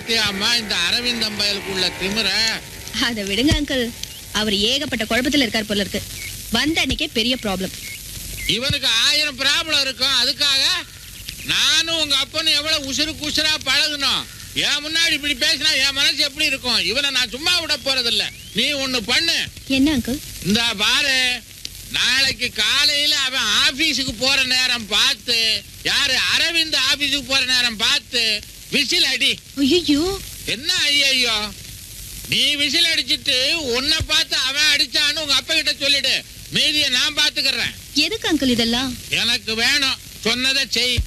பாத்தியாமா இந்த அரவிந்தம் பயலுக்குள்ள திமிர? அத விடுங்க அங்கிள். அவர் ஏகப்பட்ட குழப்பத்துல இருக்கார் போல இருக்கு. வந்த அன்னைக்கே பெரிய ப்ராப்ளம். இவனுக்கு 1000 ப்ராப்ளம் இருக்கும். அதுக்காக நானும் உங்க அப்பனும் எவ்வளவு உசுருக்கு உசுரா பழகணும். என் முன்னாடி இப்படி பேசினா என் மனசு எப்படி இருக்கும்? இவனை நான் சும்மா விட போறதில்ல. நீ ஒண்ணு பண்ணு. என்ன அங்கிள்? இந்த பாரு, நாளைக்கு காலையில அவன் ஆபீஸுக்கு போற நேரம் பார்த்து, யாரு அரவிந்த் ஆபீஸுக்கு போற நேரம் பார்த்து விசில் அடி. ஐயோ, என்ன ஐயோ? நீ விசில் அடிச்சிட்டு உன்னை பார்த்து அவன் அடிச்சான்னு உங்க அப்பா கிட்ட சொல்லிடு. மீதியை நான் பாத்துக்கிறேன். எதுக்கு அங்கிள் இதெல்லாம்? எனக்கு வேணும், சொன்னதை செய்.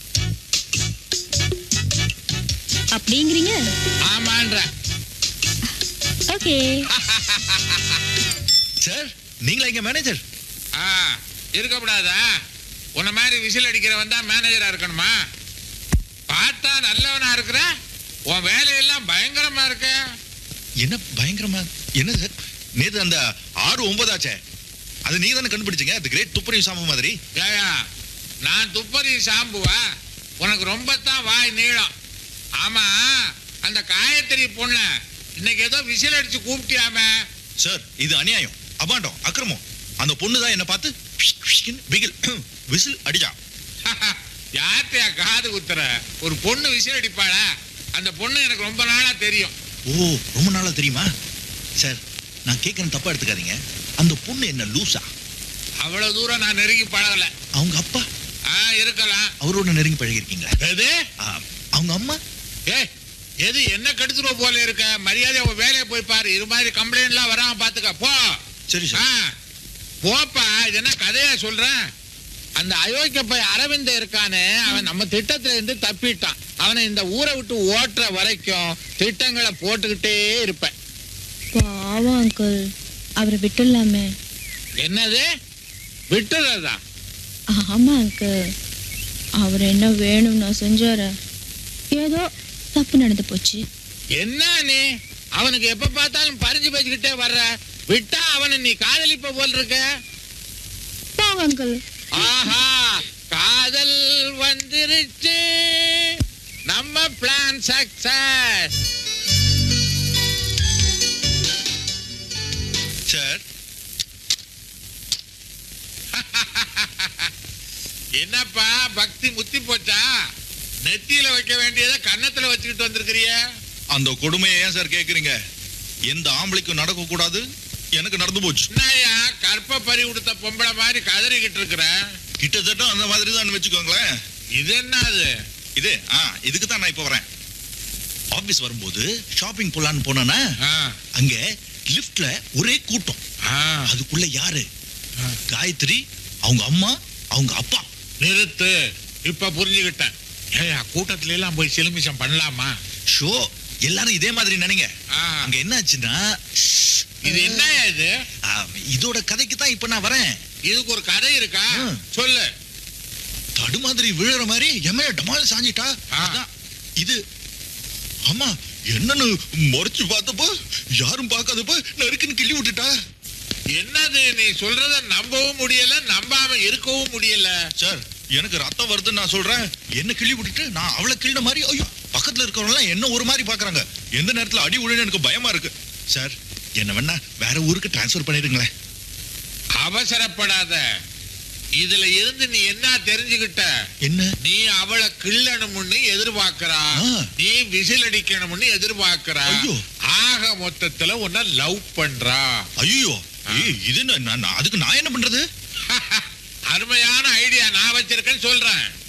அப்படிங்கிறீங்க? ஆமான்ற. ஓகே சார், நீங்களா இங்க மேனேஜர்? இருக்கக்கூடாதா? உன்ன மாதிரி விசில் அடிக்கிறவன் தான் மேனேஜரா இருக்கணுமா? பார்த்தா நல்லவனா இருக்கிற, உன் வேலையெல்லாம் பயங்கரமா இருக்க. என்ன பயங்கரமா? என்ன சார், நேத்து அந்த 6-9 ஆச்சே, அது நீங்க தானே கண்டுபிடிச்சீங்க? அது கிரேட் துப்பறி சாம்பு மாதிரி. ஏயா, நான் துப்பறி சாம்புவா? உனக்கு ரொம்ப தான் வாய் நீளம். ஆமா, அந்த காயத்ரி பொண்ண இன்னைக்கு ஏதோ விசில் அடிச்சு கூப்பிட்டியாமே? சார், இது அநியாயம், அபாண்டம், அக்கிரமம். அந்த பொண்ணு தான் என்ன பார்த்து விசில் அடிச்சா. யார்கிட்டயா காது குத்துற? ஒரு பொண்ணு விசில் அடிப்பாளா? அந்த பொண்ணு எனக்கு ரொம்ப நாளா தெரியும். ஓ, ரொம்ப நாளா தெரியுமா? சார், நான் கேட்கறேன், தப்பா எடுத்துக்காதீங்க. அந்த பொண்ணு என்ன லூசா? அவ்வளவு தூரம் நான் நெருங்கி பழகல. அவங்க அப்பா இருக்கலாம். அவரோட நெருங்கி பழகி இருக்கீங்களா? எது? அவங்க அம்மா? எது என்ன கெடுத்துருவ போல இருக்க? மரியாதை உன் வேலையை போய் பாரு. இது மாதிரி கம்ப்ளைண்ட்லாம் வராம பாத்துக்க போ. சரி சார். போப்பா. இது என்ன கதையா சொல்றேன்? அந்த அயோக்கிய போய் அரவிந்த இருக்கானே, அவன் நம்ம திட்டத்துல இருந்து தப்பிட்டான். அவனை இந்த ஊரை விட்டு ஓட்டுற வரைக்கும் திட்டங்களை போட்டுக்கிட்டே இருப்பேன். பாவம் அங்கிள், அவரை விட்டுடலாமே. என்னது விட்டுறதா? ஆமா அங்கிள், அவர் என்ன வேணும்னா செஞ்சாரு. ஏதோ தப்பு நடந்து போச்சு. என்ன நீ அவனுக்கு எப்ப பார்த்தாலும் பறிஞ்சு பேசிக்கிட்டே வர்ற? விட்டா அவனை நீ காதலிப்ப போல் இருக்க. போங்க அங்கிள். ஆஹா, காதல் வந்துருச்சு. நம்ம பிளான் சக்சஸ். சார், என்னப்பா பக்தி முத்தி போச்சா? நெத்தியில வைக்க வேண்டியதை கன்னத்துல வச்சுக்கிட்டு வந்திருக்கிறிய. அந்த கொடுமையை ஏன் சார் கேக்குறீங்க? எந்த ஆம்பளைக்கும் நடக்க கூடாது, எனக்கு நடந்து போச்சு. என்னையா கற்ப பறி உடுத்த பொம்பளை மாதிரி கதறிக்கிட்டு இருக்கிற? கிட்டத்தட்ட அந்த மாதிரி தான் வச்சுக்கோங்களேன். இது என்னது? இது இதுக்கு தான் நான் இப்ப வரேன். ஆபீஸ் வரும்போது ஷாப்பிங் போலான்னு போனா, அங்க லிப்ட்ல ஒரே கூட்டம். அதுக்குள்ள யாரு? காயத்ரி, அவங்க அம்மா, அவங்க அப்பா. நிறுத்து, இப்ப புரிஞ்சுக்கிட்டேன். ஏயா கூட்டத்துல எல்லாம் போய் சிலுமிஷம் பண்ணலாமா? ஷோ, எல்லாரும் இதே மாதிரி நினைங்க. அங்க என்ன ஆச்சுன்னா, இது என்ன இது? இதோட கதைக்கு தான் இப்ப நான் வரேன். இதுக்கு ஒரு கதை இருக்கா? சொல்லு. தடு மாதிரி விழுற மாதிரி எம்மைய டமால் சாஞ்சிட்டா. இது ஆமா, என்னன்னு முறைச்சு பார்த்தப்போ யாரும் பார்க்காதப்ப நறுக்குன்னு கிள்ளி விட்டுட்டா. என்னது நீ சொல்றத நம்பவும் முடியல, நம்பாம இருக்கவும் முடியல. சார், எனக்கு ரத்தம் வருதுன்னு நான் சொல்றேன். என்ன கிள்ளி விட்டுட்டு நான் அவளை கிள்ளின மாதிரி, ஐயோ, பக்கத்துல இருக்கிறவங்க எல்லாம் என்ன ஒரு மாதிரி பாக்குறாங்க. எந்த நேரத்துல அடி விழுன்னு எனக்கு பயமா இருக்கு. சார், என்ன வேணா வேற ஊருக்கு டிரான்ஸ்பர் பண்ணிடுங்களேன். அவசரப்படாத. இதுல இருந்து நீ என்ன தெரிஞ்சுக்கிட்ட? என்ன? நீ அவளை கிள்ளணும்னு எதிர்பார்க்கிறா, நீ விசில் அடிக்கணும்னு எதிர்பார்க்கிறா. ஆக மொத்தத்துல உன்னை லவ் பண்றா. ஐயோ, இது அதுக்கு நான் என்ன பண்றது? அருமையான ஐடியா நான் வச்சிருக்கேன்னு சொல்றேன்.